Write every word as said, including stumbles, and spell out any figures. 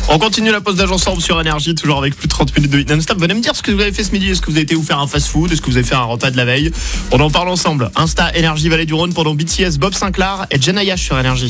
On continue la pause d'âge ensemble sur Énergie, toujours avec plus de trente minutes de hit non-stop. Venez me dire ce que vous avez fait ce midi. Est-ce que vous avez été vous faire un fast-food? Est-ce que vous avez fait un repas de la veille? On en parle ensemble. Insta Énergie Vallée du Rhône pendant B T S, Bob Sinclair et Jenna Yash sur Énergie.